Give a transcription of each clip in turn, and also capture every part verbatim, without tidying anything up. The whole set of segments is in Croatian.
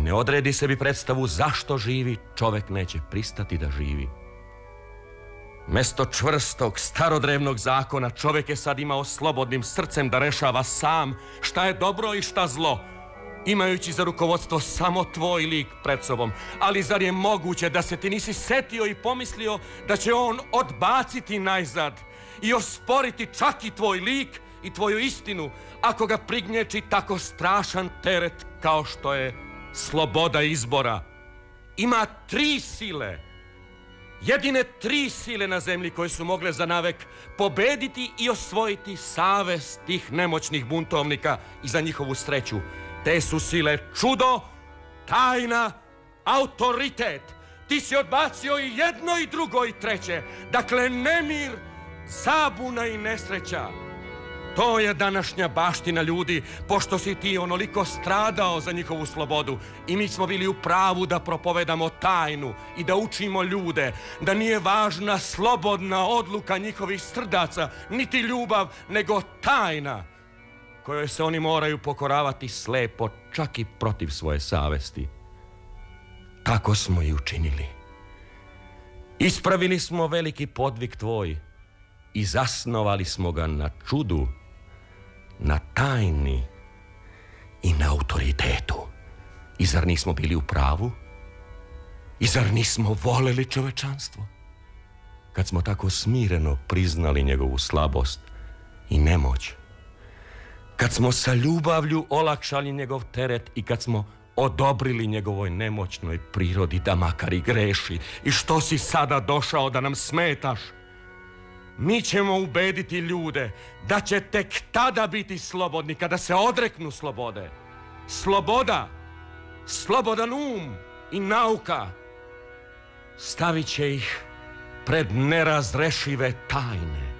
ne odredi sebi predstavu zašto živi, čovek neće pristati da živi. Mesto čvrstog, starodrevnog zakona čovek je sad imao slobodnim srcem da rešava sam šta je dobro i šta zlo, imajući za rukovodstvo samo tvoj lik pred sobom. Ali zar je moguće da se ti nisi setio i pomislio da će on odbaciti najzad i osporiti čak i tvoj lik i tvoju istinu ako ga prignječi tako strašan teret kao što je sloboda izbora? Ima tri sile, jedine tri sile na zemlji koje su mogle za navek pobediti i osvojiti savest tih nemoćnih buntovnika i za njihovu sreću. Te su sile čudo, tajna, autoritet. Ti si odbacio i jedno i drugo i treće. Dakle, nemir, zabuna i nesreća. To je današnja baština ljudi, pošto si ti onoliko stradao za njihovu slobodu. I mi smo bili u pravu da propovedamo tajnu i da učimo ljude da nije važna slobodna odluka njihovih srdaca, niti ljubav, nego tajna kojoj se oni moraju pokoravati slepo, čak i protiv svoje savesti. Tako smo i učinili. Ispravili smo veliki podvig tvoj i zasnovali smo ga na čudu, na tajni i na autoritetu. I zar nismo bili u pravu? I zar nismo voleli čovečanstvo? Kad smo tako smireno priznali njegovu slabost i nemoć, kad smo sa ljubavlju olakšali njegov teret i kad smo odobrili njegovoj nemoćnoj prirodi da makar i greši. I što si sada došao da nam smetaš? Mi ćemo ubediti ljude da će tek tada biti slobodni, kada se odreknu slobode. Sloboda, slobodan um i nauka stavit će ih pred nerazrešive tajne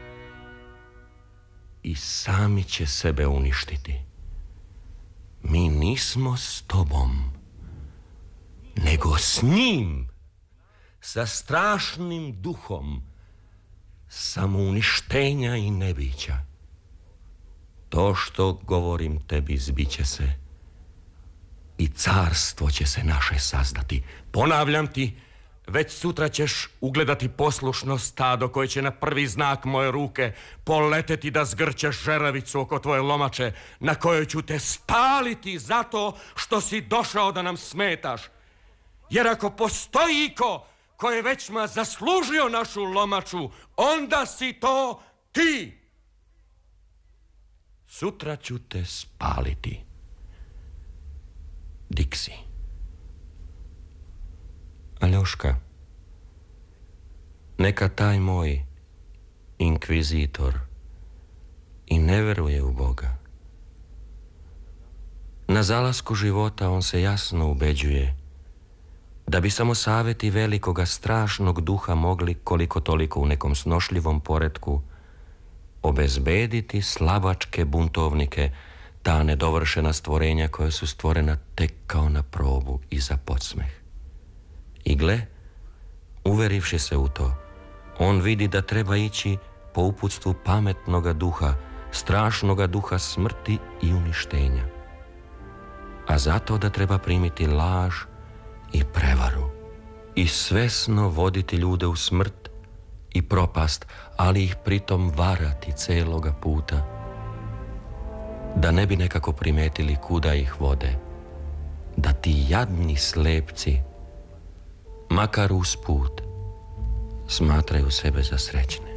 i sami će sebe uništiti. Mi nismo s tobom, nego s njim, sa strašnim duhom samouništenja i nebića. To što govorim tebi zbiće se i carstvo će se naše sazdati. Ponavljam ti, već sutra ćeš ugledati poslušno stado koje će na prvi znak moje ruke poleteti da zgrćeš žeravicu oko tvoje lomače, na kojoj ću te spaliti zato što si došao da nam smetaš. Jer ako postoji iko ko je većma zaslužio našu lomaču, onda si to ti. Sutra ću te spaliti. Diksi. Aljoška, neka taj moj inkvizitor i ne veruje u Boga. Na zalasku života on se jasno ubeđuje da bi samo saveti velikoga strašnog duha mogli koliko toliko u nekom snošljivom poretku obezbediti slabačke buntovnike, ta nedovršena stvorenja koja su stvorena tek kao na probu i za podsmeh. I gle, uverivši se u to, on vidi da treba ići po uputstvu pametnoga duha, strašnoga duha smrti i uništenja. A zato da treba primiti laž i prevaru i svesno voditi ljude u smrt i propast, ali ih pritom varati celoga puta, da ne bi nekako primetili kuda ih vode, da ti jadni slepci makar usput smatraju sebe za srećne.